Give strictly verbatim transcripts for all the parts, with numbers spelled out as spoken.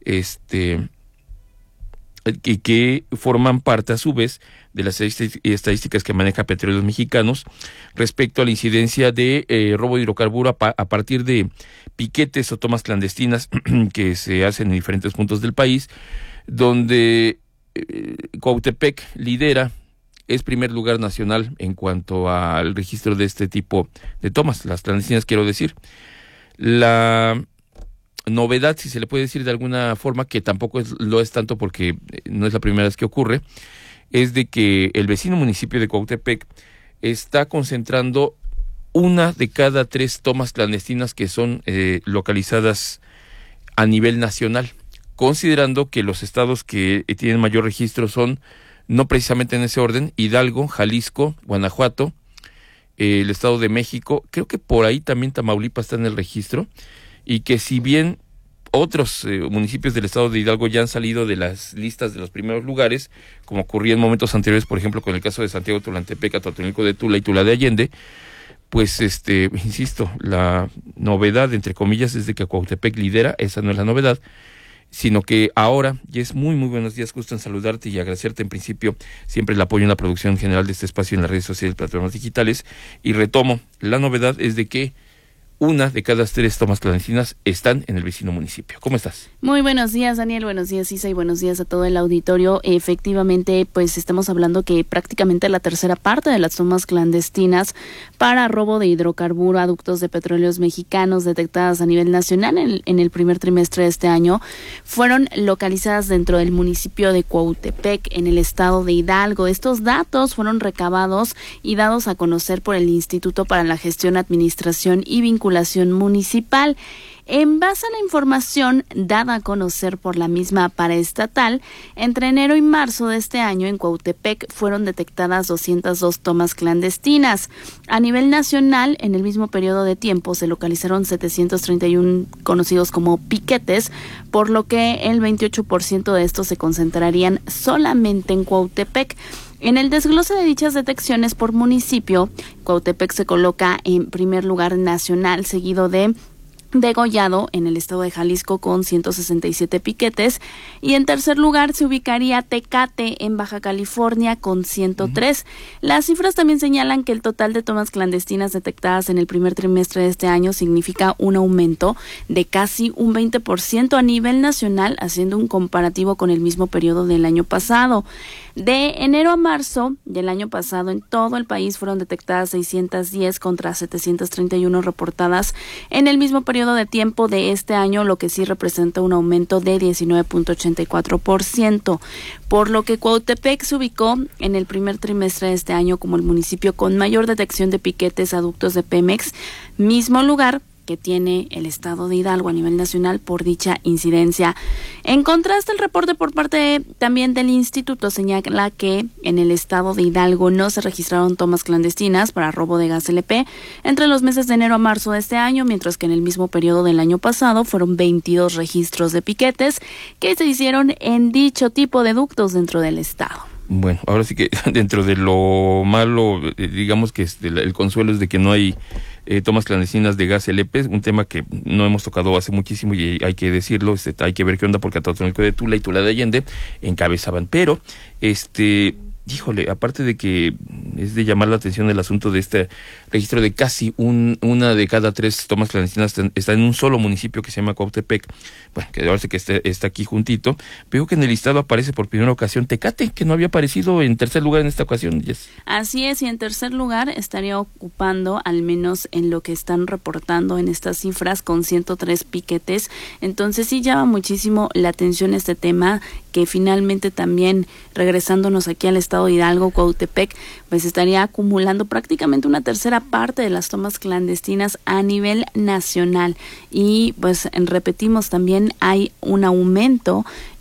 este que, que forman parte a su vez de las estadísticas que maneja Petróleos Mexicanos respecto a la incidencia de eh, robo de hidrocarburo a, pa, a partir de piquetes o tomas clandestinas que se hacen en diferentes puntos del país, donde eh, Cuautepec lidera, es primer lugar nacional en cuanto al registro de este tipo de tomas, las clandestinas quiero decir. La novedad, si se le puede decir de alguna forma, que tampoco es, lo es tanto porque no es la primera vez que ocurre, es de que el vecino municipio de Cuautepec está concentrando una de cada tres tomas clandestinas que son eh, localizadas a nivel nacional, considerando que los estados que eh, tienen mayor registro son, no precisamente en ese orden, Hidalgo, Jalisco, Guanajuato, eh, el Estado de México, creo que por ahí también Tamaulipas está en el registro, y que si bien otros eh, municipios del estado de Hidalgo ya han salido de las listas de los primeros lugares, como ocurría en momentos anteriores, por ejemplo, con el caso de Santiago Tulantepec, Atotonilco de Tula y Tula de Allende, pues, este, insisto, la novedad, entre comillas, es de que Cuautepec lidera, esa no es la novedad, sino que ahora, y es muy, muy buenos días, gusto en saludarte y agradecerte en principio siempre el apoyo en la producción general de este espacio en las redes sociales y plataformas digitales, y retomo, la novedad es de que una de cada tres tomas clandestinas están en el vecino municipio. ¿Cómo estás? Muy buenos días, Daniel. Buenos días, Isa, y buenos días a todo el auditorio. Efectivamente, pues estamos hablando que prácticamente la tercera parte de las tomas clandestinas para robo de hidrocarburo a ductos de Petróleos Mexicanos detectadas a nivel nacional en el, en el primer trimestre de este año fueron localizadas dentro del municipio de Cuautepec, en el estado de Hidalgo. Estos datos fueron recabados y dados a conocer por el Instituto para la Gestión, Administración y Vinculación Municipal. En base a la información dada a conocer por la misma paraestatal, entre enero y marzo de este año en Cuautepec fueron detectadas doscientas dos tomas clandestinas. A nivel nacional, en el mismo periodo de tiempo se localizaron setecientos treinta y uno conocidos como piquetes, por lo que el veintiocho por ciento de estos se concentrarían solamente en Cuautepec. En el desglose de dichas detecciones por municipio, Cuautepec se coloca en primer lugar nacional, seguido de Degollado en el estado de Jalisco con ciento sesenta y siete piquetes, y en tercer lugar se ubicaría Tecate en Baja California con ciento tres. Uh-huh. Las cifras también señalan que el total de tomas clandestinas detectadas en el primer trimestre de este año significa un aumento de casi un veinte por ciento a nivel nacional, haciendo un comparativo con el mismo periodo del año pasado. De enero a marzo del año pasado, en todo el país fueron detectadas seiscientas diez contra setecientos treinta y uno reportadas en el mismo periodo de tiempo de este año, lo que sí representa un aumento de diecinueve punto ochenta y cuatro por ciento, por lo que Cuautepec se ubicó en el primer trimestre de este año como el municipio con mayor detección de piquetes a ductos de Pemex, mismo lugar que tiene el estado de Hidalgo a nivel nacional por dicha incidencia. En contraste, el reporte por parte también del instituto señala que en el estado de Hidalgo no se registraron tomas clandestinas para robo de gas L P entre los meses de enero a marzo de este año, mientras que en el mismo periodo del año pasado fueron veintidós registros de piquetes que se hicieron en dicho tipo de ductos dentro del estado. Bueno, ahora sí que dentro de lo malo, digamos que este, el consuelo es de que no hay eh, tomas clandestinas de gas L P, un tema que no hemos tocado hace muchísimo y hay que decirlo, este, hay que ver qué onda porque Atotonilco de Tula y Tula de Allende encabezaban, pero este... híjole, aparte de que es de llamar la atención el asunto de este registro de casi un, una de cada tres tomas clandestinas está en un solo municipio que se llama Cuautepec, bueno, que ahora sí que está, está aquí juntito, veo que en el listado aparece por primera ocasión Tecate, que no había aparecido en tercer lugar en esta ocasión. Yes. Así es, y en tercer lugar estaría ocupando, al menos en lo que están reportando en estas cifras, con ciento tres piquetes, entonces sí llama muchísimo la atención este tema, que finalmente también, regresándonos aquí al estado de Hidalgo, Cuautepec, pues estaría acumulando prácticamente una tercera parte de las tomas clandestinas a nivel nacional. Y pues repetimos, también hay un aumento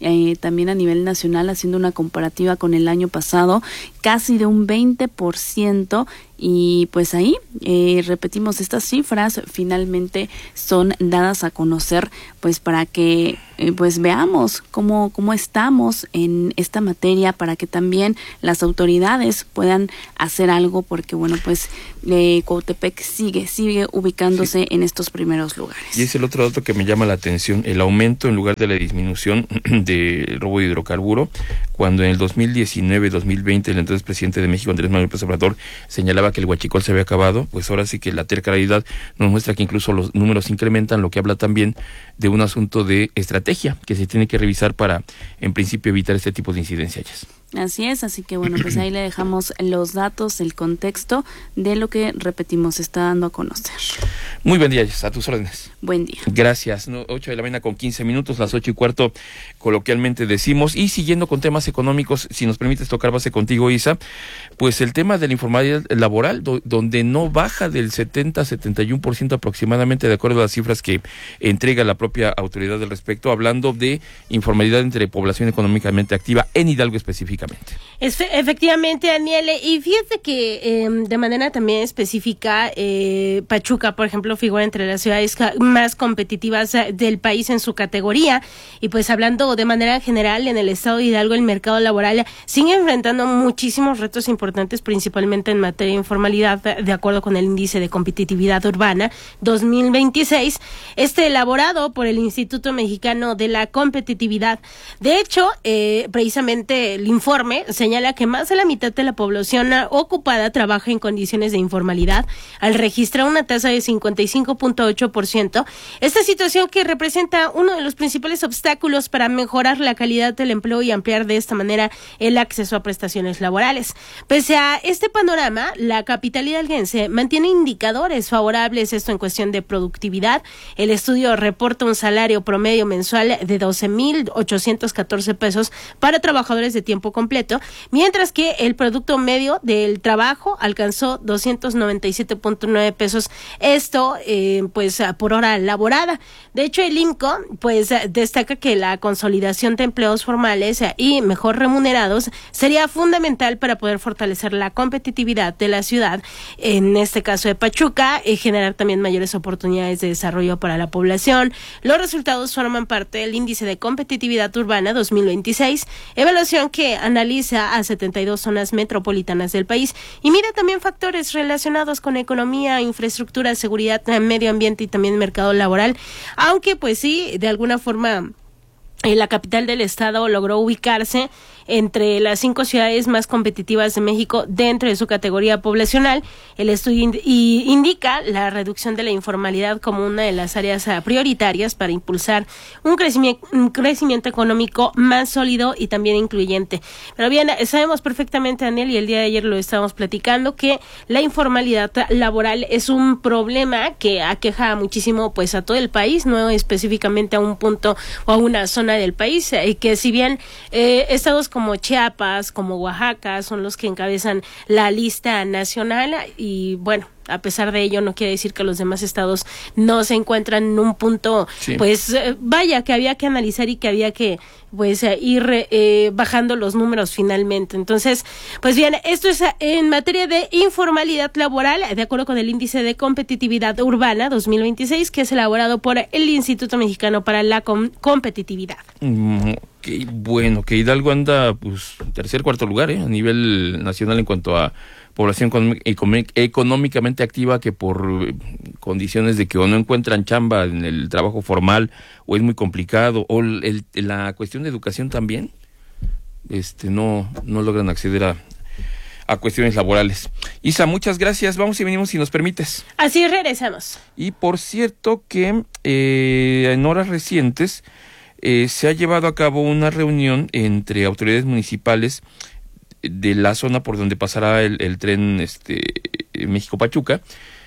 eh, también a nivel nacional, haciendo una comparativa con el año pasado, casi de un veinte por ciento. Y pues ahí, eh, repetimos, estas cifras finalmente son dadas a conocer, pues para que eh, pues veamos cómo, cómo estamos en esta materia, para que también las autoridades puedan hacer algo, porque bueno, pues eh, Cuautepec sigue, sigue ubicándose sí. en estos primeros lugares. Y es el otro dato que me llama la atención, el aumento en lugar de la disminución del robo de hidrocarburo, cuando en el dos mil diecinueve dos mil veinte el entonces presidente de México, Andrés Manuel López Obrador, señalaba que el huachicol se había acabado. Pues ahora sí que la terca realidad nos muestra que incluso los números incrementan, lo que habla también de un asunto de estrategia que se tiene que revisar para, en principio, evitar este tipo de incidencias. Así es, así que bueno, pues ahí le dejamos los datos, el contexto de lo que, repetimos, está dando a conocer. Muy buen día, a tus órdenes. Buen día. Gracias. No, ocho de la mañana con quince minutos, las ocho y cuarto coloquialmente decimos. Y siguiendo con temas económicos, si nos permites tocar base contigo, Isa, pues el tema de la informalidad laboral, do, donde no baja del setenta a setenta y uno por ciento aproximadamente, de acuerdo a las cifras que entrega la propia autoridad al respecto, hablando de informalidad entre población económicamente activa en Hidalgo específicamente. Es, efectivamente, Aniele, y fíjate que eh, de manera también específica, eh, Pachuca, por ejemplo, figura entre las ciudades más competitivas del país en su categoría, y pues hablando de manera general, en el estado de Hidalgo el mercado laboral sigue enfrentando muchísimos retos importantes, principalmente en materia de informalidad, de acuerdo con el índice de competitividad urbana dos mil veintiséis, este elaborado por el Instituto Mexicano de la Competitividad. De hecho, eh, precisamente el informe señala que más de la mitad de la población ocupada trabaja en condiciones de informalidad, al registrar una tasa de cincuenta y cinco punto ocho por ciento. Esta situación que representa uno de los principales obstáculos para mejorar la calidad del empleo y ampliar de esta manera el acceso a prestaciones laborales. Pese a este panorama, la capital hidalguense mantiene indicadores favorables, esto en cuestión de productividad. El estudio reporta un salario promedio mensual de doce mil ochocientos catorce pesos para trabajadores de tiempo completo, mientras que el producto medio del trabajo alcanzó doscientos noventa y siete punto nueve pesos, esto eh, pues por hora laborada. De hecho, el I M C O pues destaca que la consolidación de empleos formales y mejor remunerados sería fundamental para poder fortalecer la competitividad de la ciudad, en este caso de Pachuca, y generar también mayores oportunidades de desarrollo para la población. Los resultados forman parte del índice de competitividad urbana dos mil veintiséis, evaluación que analiza a setenta y dos zonas metropolitanas del país y mira también factores relacionados con economía, infraestructura, seguridad, medio ambiente y también mercado laboral, aunque pues sí, de alguna forma eh, la capital del estado logró ubicarse entre las cinco ciudades más competitivas de México dentro de su categoría poblacional. El estudio ind- y indica la reducción de la informalidad como una de las áreas uh, prioritarias para impulsar un crecimiento, un crecimiento económico más sólido y también incluyente. Pero bien, sabemos perfectamente, Daniel, y el día de ayer lo estábamos platicando, que la informalidad laboral es un problema que aqueja muchísimo pues a todo el país, no específicamente a un punto o a una zona del país, y eh, que si bien eh, estados como Chiapas, como Oaxaca, son los que encabezan la lista nacional, y bueno, a pesar de ello no quiere decir que los demás estados no se encuentran en un punto, sí. pues eh, vaya, que había que analizar y que había que pues eh, ir eh, bajando los números finalmente. Entonces, pues bien, esto es en materia de informalidad laboral, de acuerdo con el índice de competitividad urbana dos mil veintiséis, que es elaborado por el Instituto Mexicano para la Com- Competitividad. Mm, okay, bueno, que Hidalgo anda pues tercer, cuarto lugar eh, a nivel nacional en cuanto a población económicamente activa, que por condiciones de que o no encuentran chamba en el trabajo formal o es muy complicado, o el, la cuestión de educación también, este no no logran acceder a, a cuestiones laborales. Isa, muchas gracias. Vamos y venimos si nos permites. Así regresamos. Y por cierto que eh, en horas recientes eh, se ha llevado a cabo una reunión entre autoridades municipales de la zona por donde pasará el, el tren este México-Pachuca,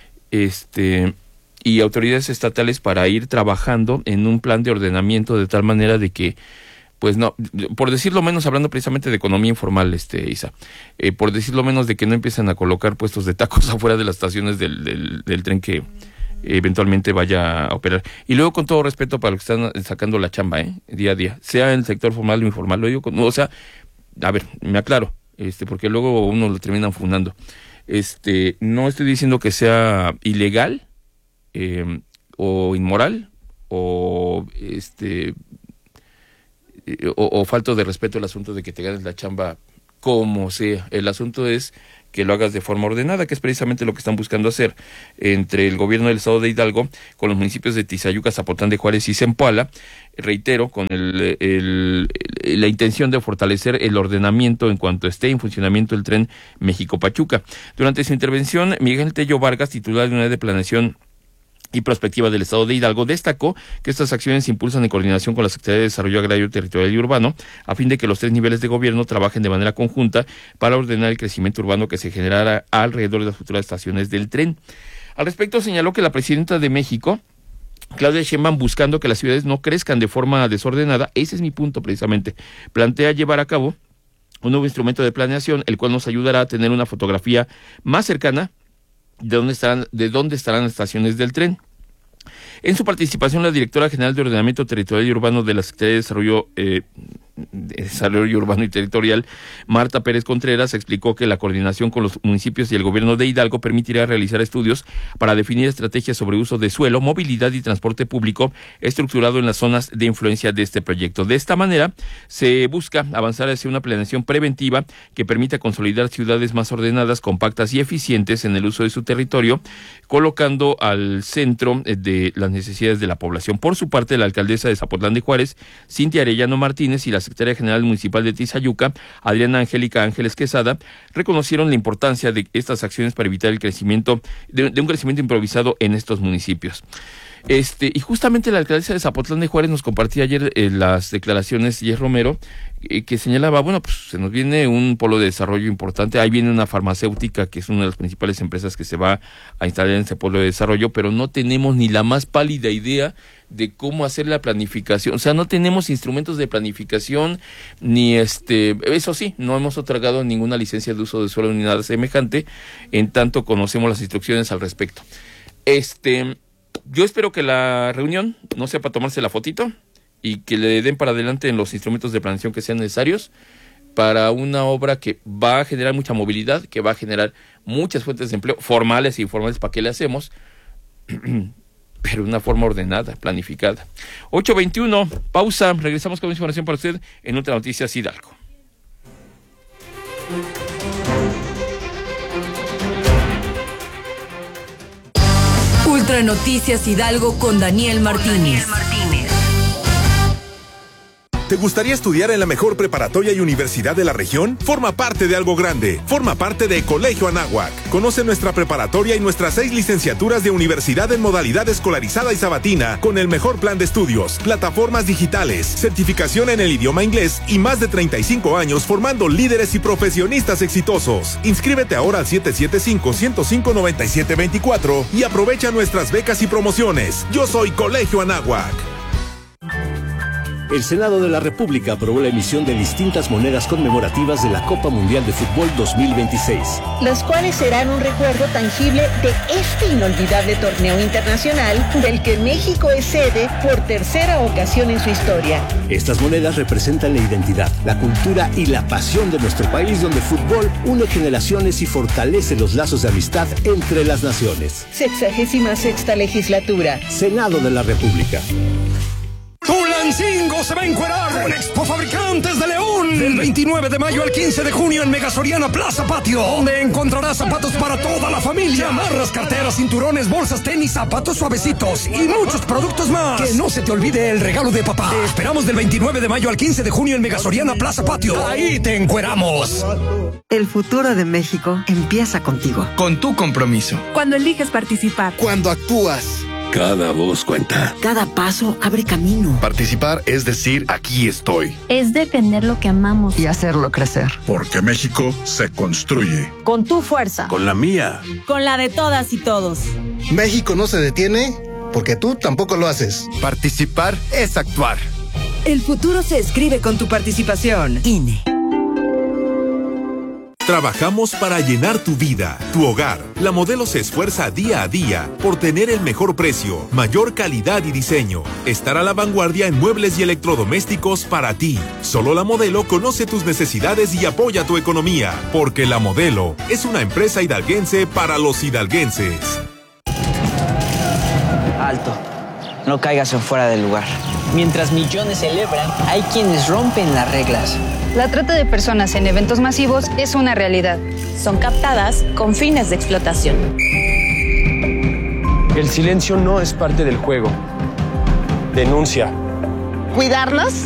este y autoridades estatales, para ir trabajando en un plan de ordenamiento de tal manera de que, pues no, por decirlo menos, hablando precisamente de economía informal, este Isa, eh, por decirlo menos, de que no empiezan a colocar puestos de tacos afuera de las estaciones del, del, del tren que eventualmente vaya a operar. Y luego, con todo respeto para los que están sacando la chamba, ¿eh? Día a día, sea en el sector formal o informal, lo digo con, o sea, a ver, me aclaro, este, porque luego uno lo terminan fundando. Este, no estoy diciendo que sea ilegal eh, o inmoral o este o, o falto de respeto el asunto de que te ganes la chamba como sea. El asunto es que lo hagas de forma ordenada, que es precisamente lo que están buscando hacer entre el gobierno del estado de Hidalgo con los municipios de Tizayuca, Zapotlán de Juárez y Zempoala, reitero, con el, el, la intención de fortalecer el ordenamiento en cuanto esté en funcionamiento el tren México-Pachuca. Durante su intervención, Miguel Tello Vargas, titular de Unidad de Planeación y Prospectiva del Estado de Hidalgo, destacó que estas acciones se impulsan en coordinación con la Secretaría de Desarrollo Agrario, Territorial y Urbano, a fin de que los tres niveles de gobierno trabajen de manera conjunta para ordenar el crecimiento urbano que se generará alrededor de las futuras estaciones del tren. Al respecto, señaló que la presidenta de México, Claudia Sheinbaum, buscando que las ciudades no crezcan de forma desordenada, ese es mi punto precisamente, plantea llevar a cabo un nuevo instrumento de planeación, el cual nos ayudará a tener una fotografía más cercana de dónde estarán, de dónde estarán las estaciones del tren. En su participación, la directora general de Ordenamiento Territorial y Urbano de la Secretaría de Desarrollo, eh, de Desarrollo Urbano y Territorial, Marta Pérez Contreras, explicó que la coordinación con los municipios y el gobierno de Hidalgo permitirá realizar estudios para definir estrategias sobre uso de suelo, movilidad y transporte público estructurado en las zonas de influencia de este proyecto. De esta manera, se busca avanzar hacia una planeación preventiva que permita consolidar ciudades más ordenadas, compactas y eficientes en el uso de su territorio, colocando al centro de las necesidades de la población. Por su parte, la alcaldesa de Zapotlán de Juárez, Cintia Arellano Martínez, y la secretaria general municipal de Tizayuca, Adriana Angélica Ángeles Quesada, reconocieron la importancia de estas acciones para evitar el crecimiento, de, de un crecimiento improvisado en estos municipios. Este, y justamente la alcaldesa de Zapotlán de Juárez nos compartía ayer eh, las declaraciones de Jess Romero, eh, que señalaba, bueno, pues se nos viene un polo de desarrollo importante, ahí viene una farmacéutica que es una de las principales empresas que se va a instalar en ese polo de desarrollo, pero no tenemos ni la más pálida idea de cómo hacer la planificación, o sea, no tenemos instrumentos de planificación, ni este, eso sí, no hemos otorgado ninguna licencia de uso de suelo ni nada semejante, en tanto conocemos las instrucciones al respecto. Este... Yo espero que la reunión no sea para tomarse la fotito y que le den para adelante en los instrumentos de planeación que sean necesarios para una obra que va a generar mucha movilidad, que va a generar muchas fuentes de empleo, formales e informales, ¿para qué le hacemos? Pero de una forma ordenada, planificada. ocho veintiuno, pausa, regresamos con información para usted en Ultra Noticias Hidalgo. Ultra Noticias Hidalgo con Daniel Martínez. ¿Te gustaría estudiar en la mejor preparatoria y universidad de la región? Forma parte de algo grande. Forma parte de Colegio Anáhuac. Conoce nuestra preparatoria y nuestras seis licenciaturas de universidad en modalidad escolarizada y sabatina, con el mejor plan de estudios, plataformas digitales, certificación en el idioma inglés y más de treinta y cinco años formando líderes y profesionistas exitosos. Inscríbete ahora al siete siete cinco, uno cero cinco, nueve siete dos cuatro y aprovecha nuestras becas y promociones. Yo soy Colegio Anáhuac. El Senado de la República aprobó la emisión de distintas monedas conmemorativas de la Copa Mundial de Fútbol dos mil veintiséis. Las cuales serán un recuerdo tangible de este inolvidable torneo internacional del que México es sede por tercera ocasión en su historia. Estas monedas representan la identidad, la cultura y la pasión de nuestro país, donde el fútbol une generaciones y fortalece los lazos de amistad entre las naciones. Sexagésima sexta legislatura. Senado de la República. Tulancingo se va a encuerar en Expo Fabricantes de León del veintinueve de mayo al quince de junio en Mega Soriana Plaza Patio, donde encontrarás zapatos para toda la familia, chamarras, carteras, cinturones, bolsas, tenis, zapatos suavecitos y muchos productos más. Que no se te olvide el regalo de papá. Te esperamos del veintinueve de mayo al quince de junio en Mega Soriana Plaza Patio. Ahí te encueramos. El futuro de México empieza contigo. Con tu compromiso. Cuando eliges participar. Cuando actúas. Cada voz cuenta. Cada paso abre camino. Participar es decir, aquí estoy. Es defender lo que amamos. Y hacerlo crecer. Porque México se construye. Con tu fuerza. Con la mía. Con la de todas y todos. México no se detiene porque tú tampoco lo haces. Participar es actuar. El futuro se escribe con tu participación. I N E. Trabajamos para llenar tu vida, tu hogar. La Modelo se esfuerza día a día por tener el mejor precio, mayor calidad y diseño. Estar a la vanguardia en muebles y electrodomésticos para ti. Solo La Modelo conoce tus necesidades y apoya tu economía. Porque La Modelo es una empresa hidalguense para los hidalguenses. Alto. No caigas en fuera del lugar. Mientras millones celebran, hay quienes rompen las reglas. La trata de personas en eventos masivos es una realidad. Son captadas con fines de explotación. El silencio no es parte del juego. Denuncia. Cuidarnos